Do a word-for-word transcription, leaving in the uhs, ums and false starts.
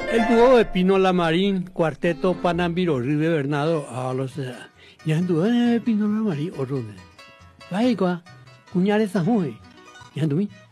El dúo de Pino Lamarín, cuarteto Panambiro, Ribe Bernardo, a los ya en dúo de Pino Lamarín, otro de. Vaya, cuñales a muy, ya en